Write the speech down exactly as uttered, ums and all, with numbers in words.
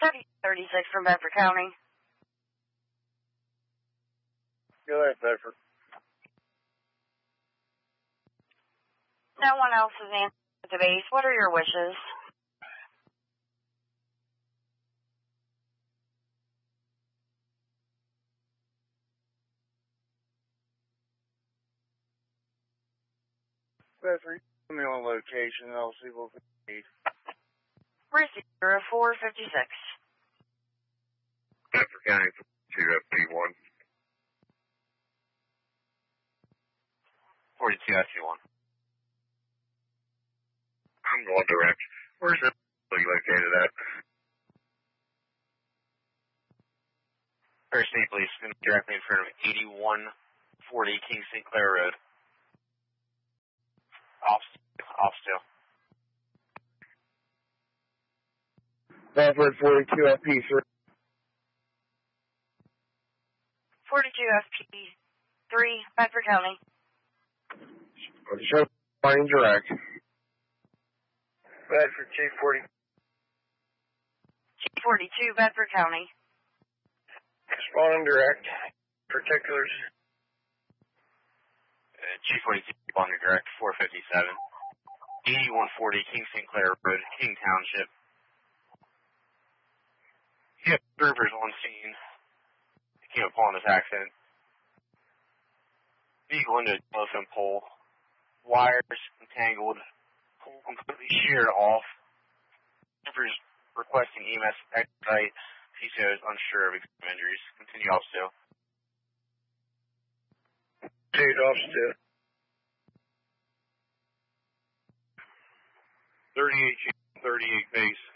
thirty thirty-six from Bedford County. Go ahead, Bedford. No one else is answering at the base. What are your wishes? Bedford, give me on location and I'll see what we need. Receiver four fifty-six. Bedford County two F P one. forty-two F P one. I'm going direct. Where's it located at? First State Police, going to be directly in front of eighty-one forty King Sinclair Road. Off, off still. Bedford forty-two F P three. forty-two F P three, Bedford County. Show line direct. Bedford Chief forty. Chief forty-two, Bedford County. Responding direct. Particulars. Uh, Chief forty-two, responding direct, four fifty-seven. eighty-one forty King Sinclair Road, King Township. Yep, troopers on scene. They came upon this accident. Vehicle into a telephone pole. Wires entangled. Pole completely sheared off. Troopers requesting E M S expedite. P C O is unsure of extreme injuries. Continue off still. Dude, off still. thirty-eight, thirty-eight base.